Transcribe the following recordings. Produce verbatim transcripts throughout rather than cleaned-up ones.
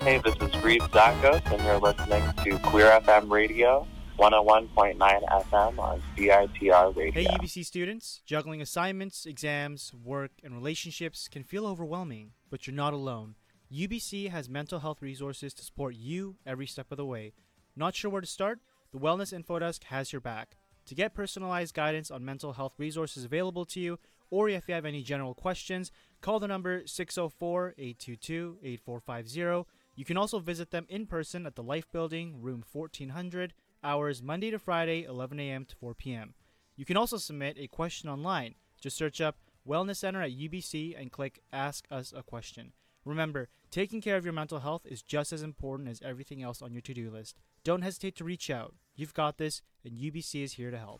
Hey, this is Reed Zakos, and you're listening to Queer F M Radio, one oh one point nine F M on C I T R Radio. Hey, U B C students, juggling assignments, exams, work, and relationships can feel overwhelming, but you're not alone. U B C has mental health resources to support you every step of the way. Not sure where to start? The Wellness Info Desk has your back. To get personalized guidance on mental health resources available to you, or if you have any general questions, call the number six oh four, eight two two, eight four five zero. You can also visit them in person at the Life Building, room fourteen hundred, hours Monday to Friday, eleven a.m. to four p.m. You can also submit a question online. Just search up Wellness Center at U B C and click Ask Us a Question. Remember, taking care of your mental health is just as important as everything else on your to-do list. Don't hesitate to reach out. You've got this, and U B C is here to help.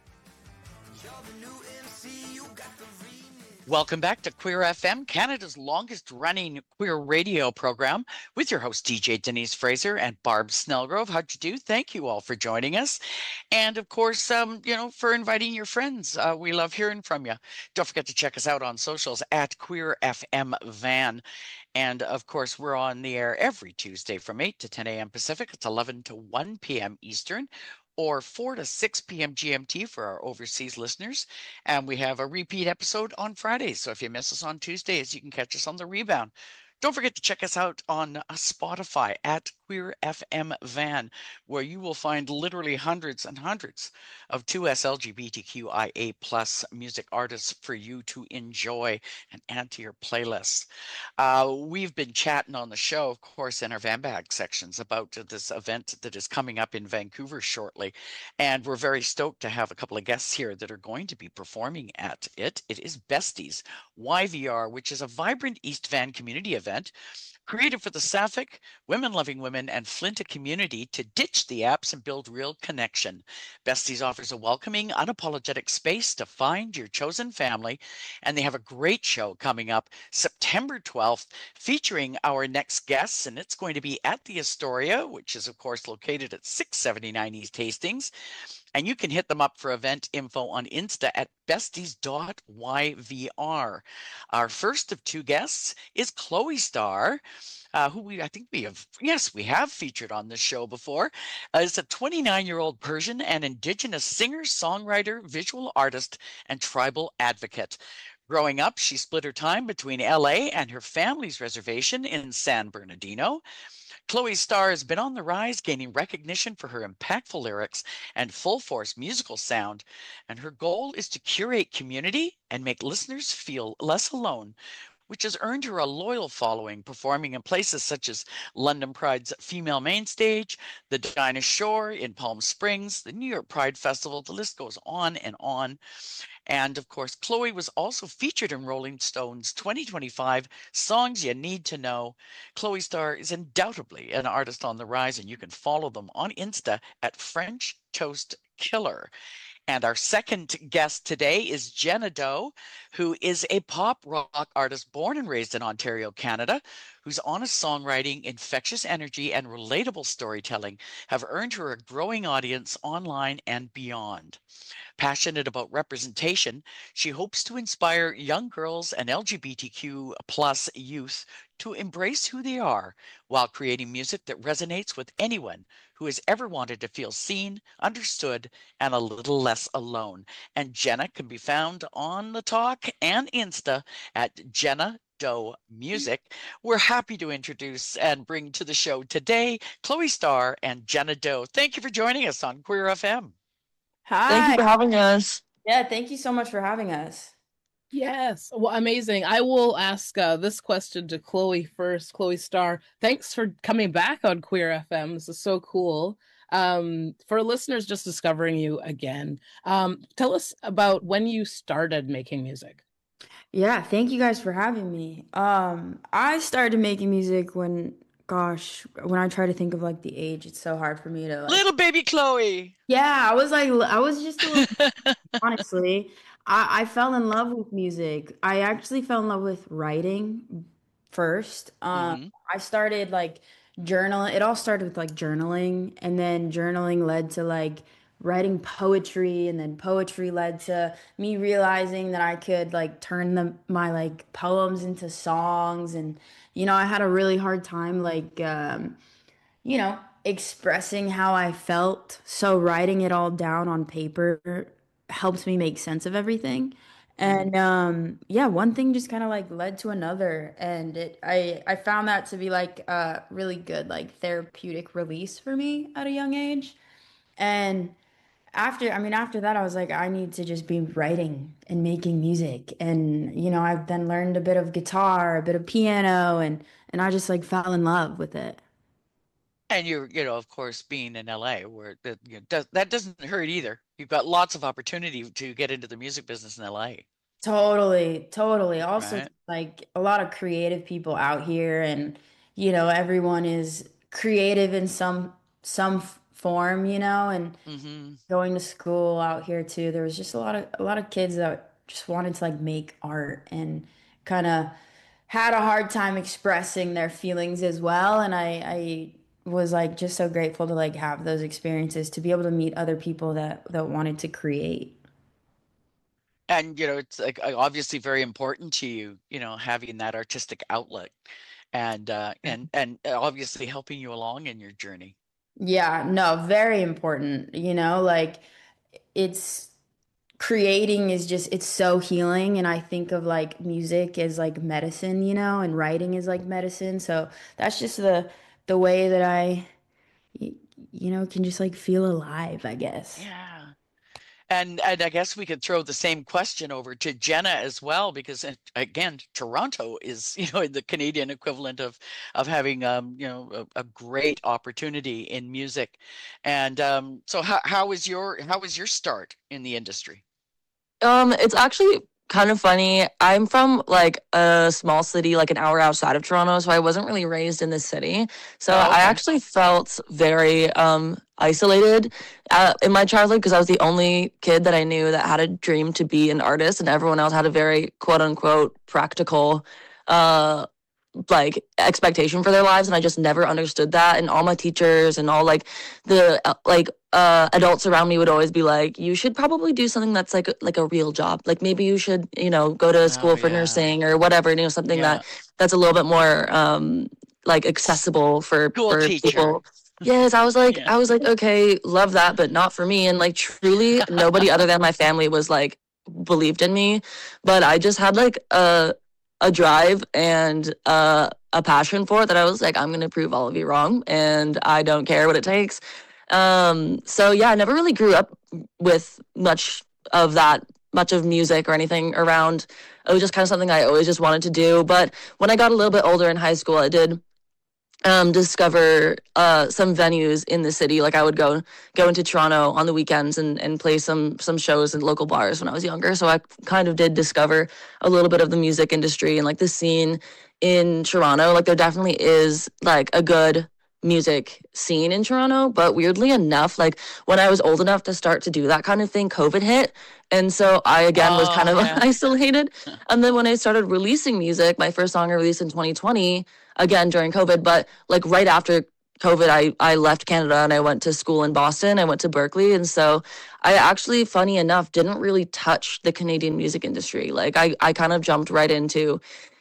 Welcome back to Queer F M, Canada's longest-running queer radio program, with your host, D J Denise Fraser and Barb Snellgrove. How'd you do? Thank you all for joining us. And, of course, um, you know, for inviting your friends. Uh, we love hearing from you. Don't forget to check us out on socials at Queer F M Van. And, of course, we're on the air every Tuesday from eight to ten a.m. Pacific. It's eleven to one p.m. Eastern, or four to six p.m. G M T for our overseas listeners. And we have a repeat episode on Fridays. So if you miss us on Tuesdays, you can catch us on the rebound. Don't forget to check us out on Spotify at Queer F M Van, where you will find literally hundreds and hundreds of two S L G B T Q I A plus music artists for you to enjoy and add to your playlist. Uh, we've been chatting on the show, of course, in our Van Bag sections about this event that is coming up in Vancouver shortly. And we're very stoked to have a couple of guests here that are going to be performing at it. It is Besties Y V R, which is a vibrant East Van community event created for the Sapphic, women-loving women, and Flinta community to ditch the apps and build real connection. Besties offers a welcoming, unapologetic space to find your chosen family, and they have a great show coming up September twelfth, featuring our next guests, and it's going to be at the Astoria, which is, of course, located at six seventy-nine East Hastings. And you can hit them up for event info on Insta at besties dot y v r. Our first of two guests is Chloe Star, uh, who we I think we have, yes, we have featured on this show before. Uh, is a twenty-nine-year-old Persian and Indigenous singer, songwriter, visual artist, and tribal advocate. Growing up, she split her time between L A and her family's reservation in San Bernardino. Chloe Star has been on the rise, gaining recognition for her impactful lyrics and full-force musical sound, and her goal is to curate community and make listeners feel less alone, which has earned her a loyal following, performing in places such as London Pride's Female Main Stage, the Dinah Shore in Palm Springs, the New York Pride Festival. The list goes on and on. And of course, Chloe was also featured in Rolling Stone's twenty twenty-five Songs You Need to Know. Chloe Star is undoubtedly an artist on the rise, and you can follow them on Insta at French Toast Killer. And our second guest today is Jenna Doe, who is a pop rock artist born and raised in Ontario, Canada, whose honest songwriting, infectious energy, and relatable storytelling have earned her a growing audience online and beyond. Passionate about representation, she hopes to inspire young girls and L G B T Q plus youth to embrace who they are while creating music that resonates with anyone who has ever wanted to feel seen, understood, and a little less alone. And Jenna can be found on the talk and Insta at Jenna Doe Music. We're happy to introduce and bring to the show today Chloe Star and Jenna Doe. Thank you for joining us on Queer F M. Hi. Thank you for having us. Yeah, thank you so much for having us. Yes, well, amazing. I will ask uh, this question to Chloe first. Chloe Star, thanks for coming back on Queer F M. This is so cool. Um, for listeners just discovering you again, um, tell us about when you started making music. Yeah, thank you guys for having me. Um, I started making music when, gosh, when I try to think of like the age, it's so hard for me to like. Little baby Chloe. Yeah, I was like, I was just a little, honestly, I, I fell in love with music. I actually fell in love with writing first. Um, Mhm. I started like journaling. It all started with like journaling, and then journaling led to like writing poetry, and then poetry led to me realizing that I could like turn the my like poems into songs. And you know, I had a really hard time like um you know, expressing how I felt. So writing it all down on paper helps me make sense of everything. And um yeah, one thing just kind of like led to another, and it I I found that to be like a really good like therapeutic release for me at a young age. And after, I mean, after that, I was like, I need to just be writing and making music. And, you know, I've then learned a bit of guitar, a bit of piano, and and I just like fell in love with it. And you're, you know, of course, being in L A, where that you know, does, that doesn't hurt either. You've got lots of opportunity to get into the music business in L A, Totally, totally. Also, right? like a lot of creative people out here, and you know, everyone is creative in some some f- form, you know, and Hmm. going to school out here too. There was just a lot of a lot of kids that just wanted to like make art and kind of had a hard time expressing their feelings as well. And I I was like just so grateful to like have those experiences to be able to meet other people that that wanted to create. And you know, it's like uh, obviously very important to you, you know, having that artistic outlet, and uh, and and uh, obviously helping you along in your journey. Yeah, no, very important. You know, like it's creating is just it's so healing, and I think of like music as like medicine, you know, and writing is like medicine. So that's just the the way that I y- you know, can just like feel alive, I guess. Yeah. And and I guess we could throw the same question over to Jenna as well, because uh, again, Toronto is, you know, the Canadian equivalent of of having um, you know, a, a great opportunity in music. And um, so how how was your how was your start in the industry? Um, it's actually kind of funny. I'm from like a small city, like an hour outside of Toronto, so I wasn't really raised in the city. So Oh, I okay. actually felt very um isolated uh, in my childhood because I was the only kid that I knew that had a dream to be an artist, and everyone else had a very quote unquote practical uh like expectation for their lives, and I just never understood that. And all my teachers and all like the uh, like uh adults around me would always be like, you should probably do something that's like a- like a real job, like maybe you should, you know, go to Oh school for yeah. nursing or whatever, you know, something Yeah. that that's a little bit more um like accessible for School for teacher. people. Yes, I was like, Yeah. I was like, okay, love that, but not for me. And like truly nobody other than my family was like believed in me. But I just had like a a drive and uh, a passion for it that I was like, I'm gonna prove all of you wrong, and I don't care what it takes. Um, so yeah, I never really grew up with much of that, much of music or anything around. It was just kind of something I always just wanted to do. But when I got a little bit older in high school, I did um, discover uh, some venues in the city. Like I would go go into Toronto on the weekends and, and play some some shows in local bars when I was younger. So I kind of did discover a little bit of the music industry and like the scene in Toronto. Like there definitely is like a good music scene in Toronto, but weirdly enough, like when I was old enough to start to do that kind of thing, COVID hit. And so I again was Oh kind of yeah. isolated. And then when I started releasing music, my first song I released in twenty twenty, again during COVID, but like right after COVID, I, I left Canada and I went to school in Boston. I went to Berkeley. And so I actually, funny enough, didn't really touch the Canadian music industry. Like I, I kind of jumped right into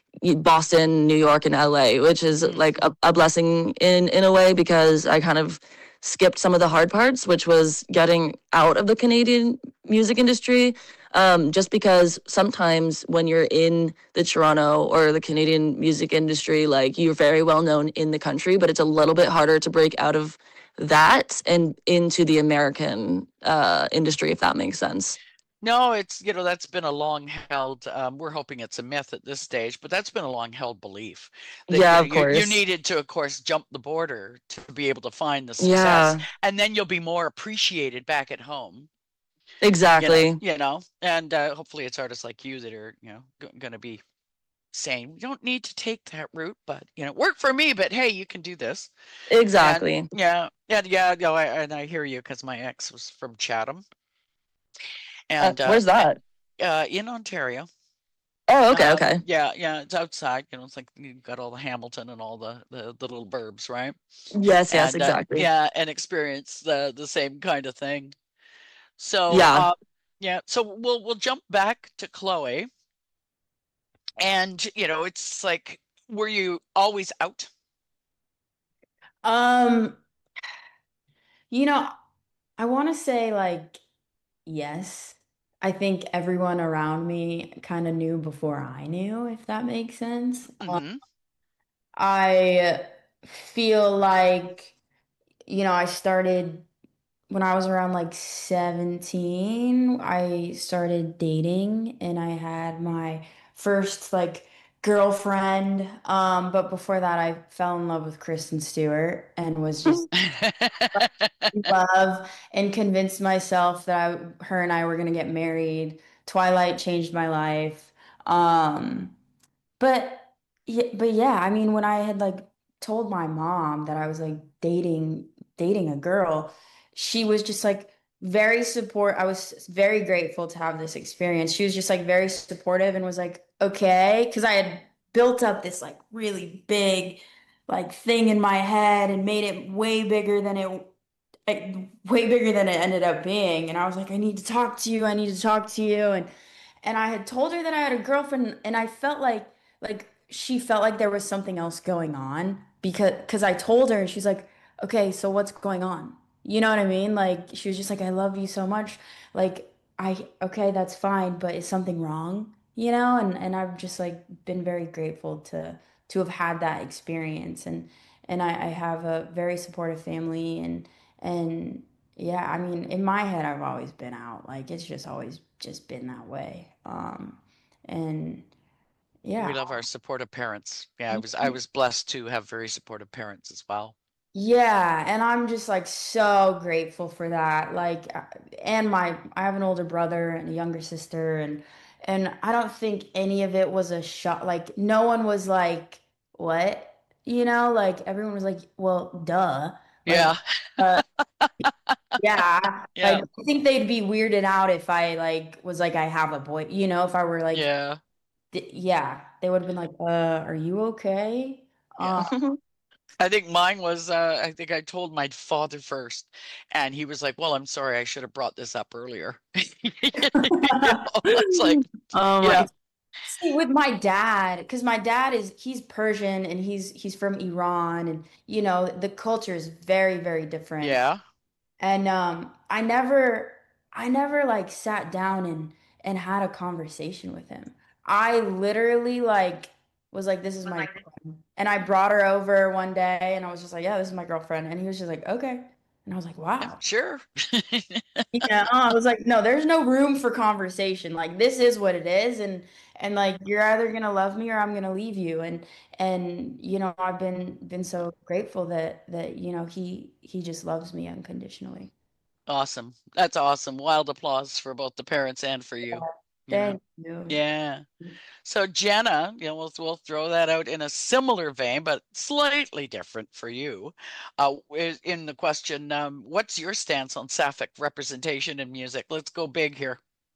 Boston, New York, and L A, which is Mm. like a, a blessing in in a way because I kind of skipped some of the hard parts, which was getting out of the Canadian music industry. Um, just because sometimes when you're in the Toronto or the Canadian music industry, like you're very well known in the country, but it's a little bit harder to break out of that and into the American uh, industry, if that makes sense. No, it's, you know, that's been a long held, um, we're hoping it's a myth at this stage, but that's been a long held belief that, you Yeah, know, of you, you course. needed to, of course, jump the border to be able to find the success. Yeah, And then you'll be more appreciated back at home, you know, exactly. you know, and uh, hopefully it's artists like you that are, you know, g- going to be saying, you don't need to take that route, but, you know, work for me, but hey, you can do this. And Exactly. yeah, yeah, yeah, no, I, and I hear you because my ex was from Chatham Uh, and uh, where's that? uh, in Ontario. Oh, okay, Um, okay. yeah, yeah, it's outside. You know, it's like you've got all the Hamilton and all the the, the little burbs, right? Yes, yes, And uh, exactly. yeah, and experience the the same kind of thing. So, Yeah. uh, yeah. So we'll we'll jump back to Chloe, and you know, it's like, were you always out? Um, you know, I want to say like yes. I think everyone around me kind of knew before I knew, if that makes sense. Um, Hmm. I feel like, you know, I started when I was around like seventeen, I started dating and I had my first like girlfriend. Um, but before that, I fell in love with Kristen Stewart and was just in love and convinced myself that I, her and I were gonna get married. Twilight changed my life. Um, but yeah, but yeah, I mean, when I had like told my mom that I was like dating dating a girl, she was just like very support. I was very grateful to have this experience. She was just like very supportive and was like, okay, because I had built up this like really big like thing in my head and made it way bigger than it like way bigger than it ended up being. And I was like, I need to talk to you. I need to talk to you. And and I had told her that I had a girlfriend, and I felt like like she felt like there was something else going on because because I told her, and she's like, okay, so what's going on? You know what I mean? Like she was just like, I love you so much. Like I okay, that's fine, but is something wrong? You know? And and I've just like been very grateful to to have had that experience, and and I, I have a very supportive family, and and yeah, I mean, in my head, I've always been out. Like it's just always just been that way. Um, and We yeah, love our supportive parents. Yeah, I was I was blessed to have very supportive parents as well. yeah, and I'm just like so grateful for that. Like, uh, and my I have an older brother and a younger sister, and and I don't think any of it was a shock. Like, no one was like, "What?" You know, like everyone was like, "Well, duh." Like, Yeah. uh, yeah, like Yeah. I think they'd be weirded out if I like was like I have a boy, you know, if I were like, Yeah. th- yeah, they would have been like, "Uh, are you okay?" Yeah. Uh, I think mine was, uh, I think I told my father first, and he was like, "Well, I'm sorry, I should have brought this up earlier." You know, it's like, um, yeah, see, with my dad, because my dad is he's Persian and he's he's from Iran, and you know the culture is very very different. yeah, And um, I never, I never like sat down and and had a conversation with him. I literally like was like, "This is my girlfriend," and I brought her over one day, and I was just like, "Yeah, this is my girlfriend," and he was just like, "Okay," and I was like, yeah, "Wow." sure. Yeah, I was like, "No, there's no room for conversation. Like this is what it is, and and like you're either gonna love me or I'm gonna leave you." And and you know, I've been been so grateful that that you know he he just loves me unconditionally. Awesome. That's awesome. Wild applause for both the parents and for you, you know. Thank you. Yeah. So Jenna, you know, we'll we'll throw that out in a similar vein, but slightly different for you. Uh, is in the question, um, what's your stance on sapphic representation in music? Let's go big here.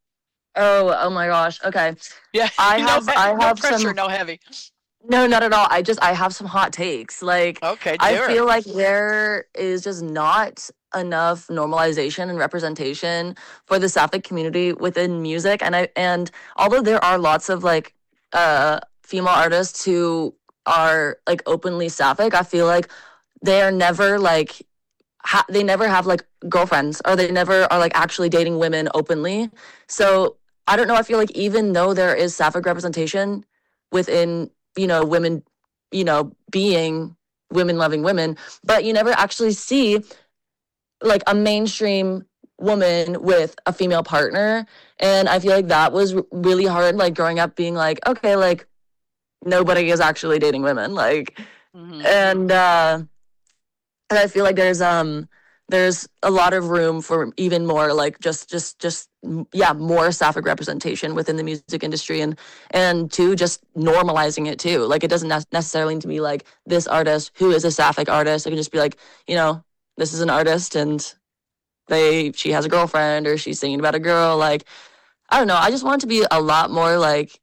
Oh, oh my gosh. Okay. Yeah, I no, have I no have pressure, some no heavy. no, not at all. I just I have some hot takes. Like Okay, I do it. feel like there is just not enough normalization and representation for the sapphic community within music. And I and although there are lots of like uh female artists who are like openly sapphic, I feel like they are never like ha- they never have like girlfriends or they never are like actually dating women openly. So I don't know. I feel like even though there is sapphic representation within, you know, women, you know, being women loving women, but you never actually see like a mainstream woman with a female partner. And I feel like that was r- really hard, like growing up being like, okay, like nobody is actually dating women. Like, Hmm. and, uh, and I feel like there's um there's a lot of room for even more like just just just m- yeah, more sapphic representation within the music industry, and and two, just normalizing it too. Like it doesn't ne- necessarily need to be like this artist who is a sapphic artist. It can just be like, you know, this is an artist and they she has a girlfriend or she's singing about a girl. Like I don't know, I just want it to be a lot more like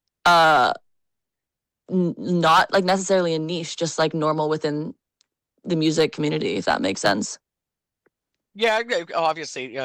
uh n- not like necessarily a niche, just like normal within the music community, if that makes sense. Yeah, yeah, obviously, you know, you know,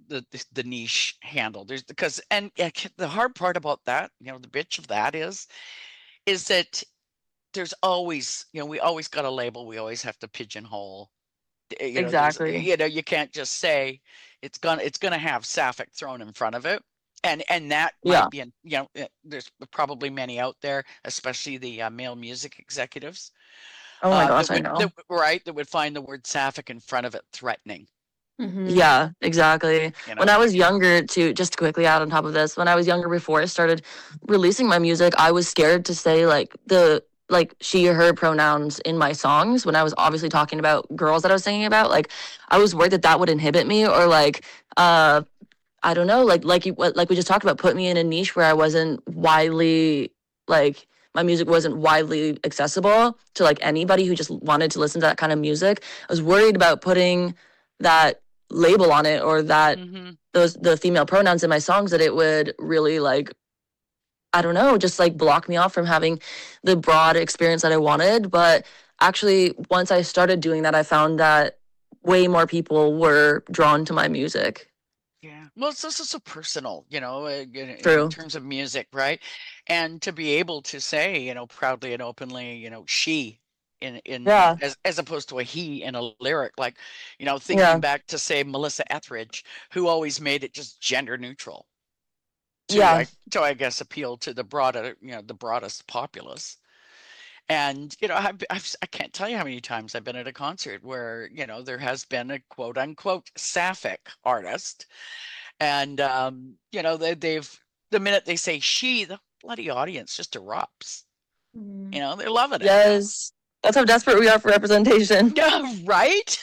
the the, the niche handle. There's because and uh, the hard part about that, you know, the bitch of that is is that there's always, you know, we always got a label. We always have to pigeonhole. Uh, You know, there's, Exactly. you know, you can't just say it's gonna it's gonna have Sapphic thrown in front of it. And and that Yeah. might be, an, you know, uh, there's probably many out there, especially the uh, male music executives, Oh my uh, that gosh, I would that know. right that would find the word Sapphic in front of it threatening. Mm-hmm. Yeah, exactly. You When know, I was younger, too, just to quickly add on top of this, when I was younger before I started releasing my music, I was scared to say like the like she or her pronouns in my songs when I was obviously talking about girls that I was singing about. Like I was worried that that would inhibit me or like uh I don't know, like like you what like we just talked about, put me in a niche where I wasn't widely like my music wasn't widely accessible to like anybody who just wanted to listen to that kind of music. I was worried about putting that label on it or that mm-hmm. those the female pronouns in my songs that it would really like I don't know, just like block me off from having the broad experience that I wanted. But actually, once I started doing that, I found that way more people were drawn to my music. Yeah. Well, it's also so personal, you know, uh, in, in True. terms of music, right? And to be able to say, you know, proudly and openly, you know, she in in Yeah. as as opposed to a he in a lyric, like, you know, thinking Yeah. back to say Melissa Etheridge, who always made it just gender neutral to Yeah. I to I guess appeal to the broader, you know, the broadest populace. And you know, I've, I've I can't tell you how many times I've been at a concert where you know there has been a quote unquote sapphic artist, and um, you know they, they've the minute they say she, the bloody audience just erupts. Mm-hmm. You know, they're loving it. Yes. That's how desperate we are for representation. Yeah, right.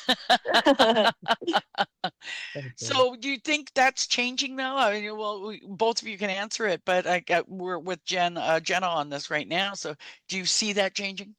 So, do you think that's changing though? I mean, well, we, both of you can answer it, but I got we're with Jen uh, Jenna on this right now. So, do you see that changing?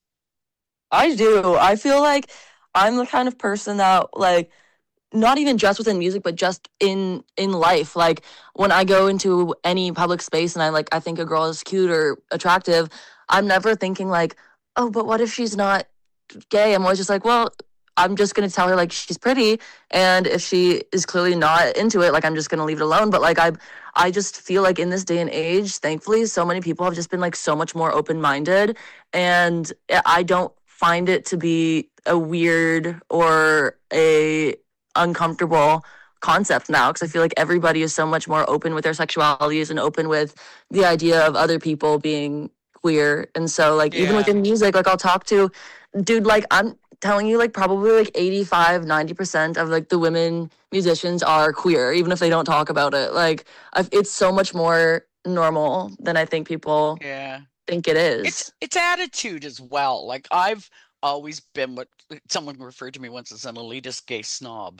I do. I feel like I'm the kind of person that like not even just within music but just in in life, like when I go into any public space and I like I think a girl is cute or attractive, I'm never thinking like, oh, but what if she's not gay? I'm always just like, well, I'm just gonna tell her like she's pretty, and if she is clearly not into it, like I'm just gonna leave it alone. But like I I just feel like in this day and age, thankfully, so many people have just been like so much more open-minded, and I don't find it to be a weird or a uncomfortable concept now, because I feel like everybody is so much more open with their sexualities and open with the idea of other people being queer. And so like even Yeah. within music, like I'll talk to dude, like I'm telling you, like probably like eighty-five, ninety percent of like the women musicians are queer, even if they don't talk about it. Like I've, it's so much more normal than I think people Yeah. think it It's is. it's attitude as well. Like I've always been what someone referred to me once as an elitist gay snob.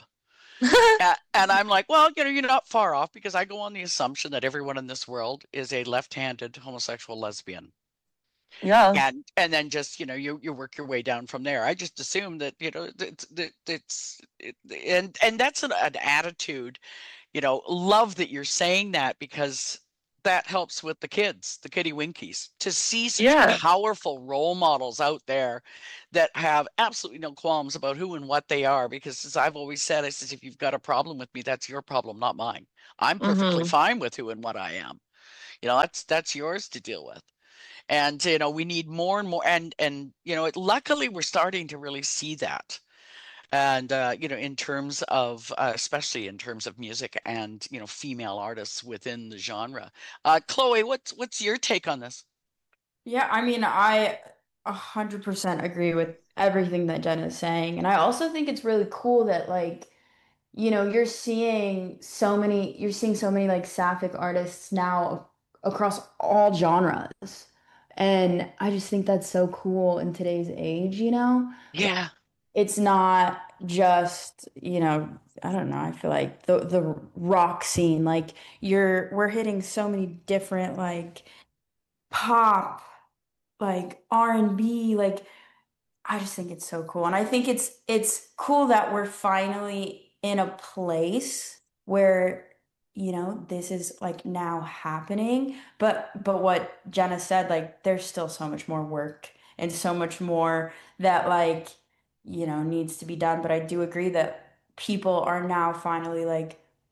A- And I'm like, well, you know, you're not far off because I go on the assumption that everyone in this world is a left-handed homosexual lesbian. Yeah. And and then just, you know, you you work your way down from there. I just assume that, you know, it's that it's it, and and that's an, an attitude, you know, love that you're saying that because that helps with the kids, the kitty winkies, to see such Yeah. powerful role models out there that have absolutely no qualms about who and what they are. Because as I've always said, I says, if you've got a problem with me, that's your problem, not mine. I'm perfectly Mm-hmm. fine with who and what I am. You know, that's that's yours to deal with. And you know, we need more and more, and and you know, it, luckily we're starting to really see that. And uh, you know, in terms of uh, especially in terms of music and you know female artists within the genre. Uh, Chloe, what's what's your take on this? Yeah, I mean, I a hundred percent agree with everything that Jen is saying. And I also think it's really cool that like, you know, you're seeing so many, you're seeing so many like sapphic artists now across all genres. And I just think that's so cool in today's age, you know? Yeah, It's not just, you know, I don't know, I feel like the the rock scene, like you're we're hitting so many different like pop, like R and B, like I just think it's so cool. And I think it's it's cool that we're finally in a place where, you know, this is like now happening. But but what Jenna said, like there's still so much more work and so much more that like, you know, needs to be done. But I do agree that people are now finally like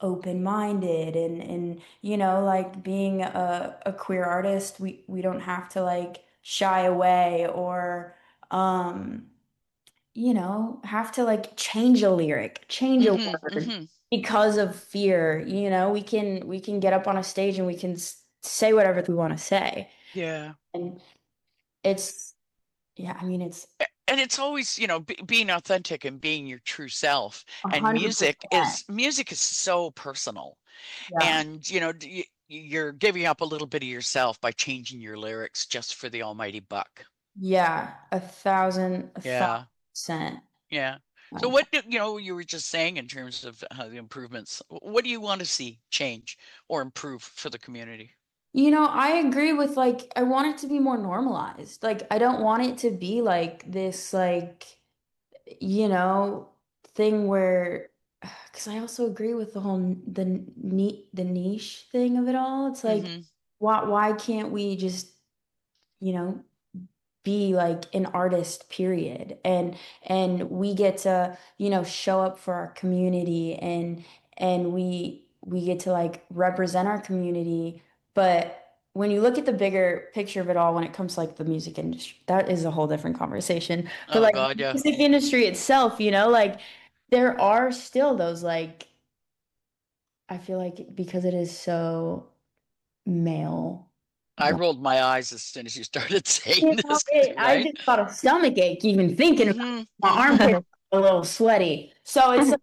open-minded and and you know like being a, a queer artist we we don't have to like shy away or um you know have to like change a lyric, change a Mm-hmm. word Mm-hmm. because of fear. You know, we can we can get up on a stage and we can s- say whatever we want to say. Yeah. And it's yeah, I mean it's And it's always, you know, be, being authentic and being your true self. a And hundred music percent. is music is so personal. Yeah. And, you know, d- y- you're giving up a little bit of yourself by changing your lyrics just for the almighty buck. Yeah, a thousand, a thousand Yeah. percent. Yeah. So Like, what do, you know, you were just saying in terms of uh, the improvements, what do you want to see change or improve for the community? you know, I agree with like I want it to be more normalized. Like I don't want it to be like this like you know thing where because I also agree with the whole the neat the niche thing of it all. It's like Mm-hmm. why why can't we just you know be like an artist period and and we get to you know show up for our community and and we we get to like represent our community. But when you look at the bigger picture of it all when it comes to like the music industry, that is a whole different conversation. But Oh like God, the yeah. music industry itself, you know like there are still those like I feel like because it is so male. I rolled my eyes as soon as you started saying You know, this, it, I right? just got a stomach ache even thinking about it. Mm-hmm. My Mm-hmm. armpit a little sweaty. So it's like,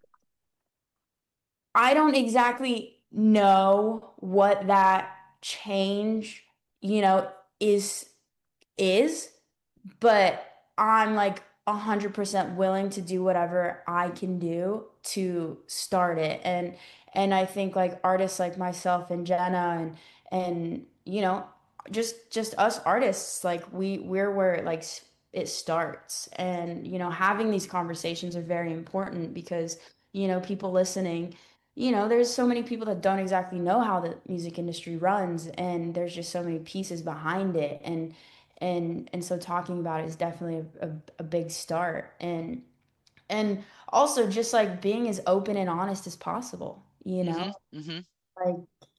I don't exactly know what that change, you know, is is, but I'm like a hundred percent willing to do whatever I can do to start it. And and I think like artists like myself and Jenna and and you know, just just us artists, like we we're where it like s- it starts. And you know, having these conversations are very important because, you know, people listening, you know, there's so many people that don't exactly know how the music industry runs, and there's just so many pieces behind it. And and and so talking about it is definitely a, a, a big start. and and also just like being as open and honest as possible, you know Mm-hmm. Mm-hmm. like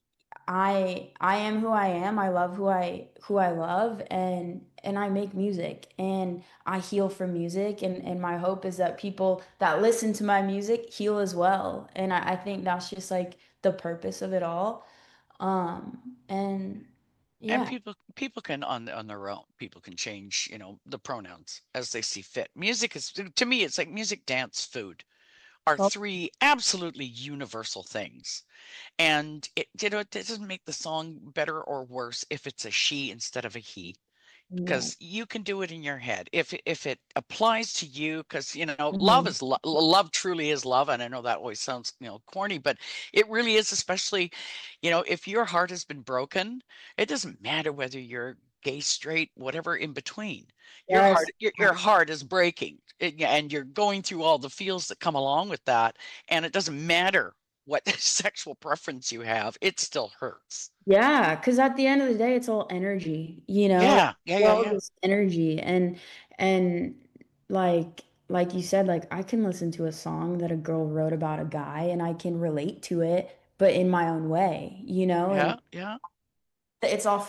i i am who I am. I love who i who I love, and and I make music and I heal from music, and and my hope is that people that listen to my music heal as well. And i, I think that's just like the purpose of it all. um and And yeah. people people can on on their own, people can change, you know, the pronouns as they see fit. Music is to me, it's like music, dance, food are three absolutely universal things. And it, you know, it doesn't make the song better or worse if it's a she instead of a he, Yeah. because you can do it in your head if it, if it applies to you, because you know love Mhm. is lo- love truly is love. And I know that always sounds, you know, corny, but it really is. Especially, you know, if your heart has been broken, it doesn't matter whether you're gay, straight, whatever in between. Your heart, Yes. your, your heart is breaking. It- yeah, and you're going through all the feels that come along with that, and it doesn't matter what sexual preference you have, it still hurts. Yeah, because at the end of the day, it's all energy, you know, like Yeah, yeah, yeah, world yeah. is energy. And and like like you said, like I can listen to a song that a girl wrote about a guy and I can relate to it, but in my own way, you know, and Yeah, yeah. it's all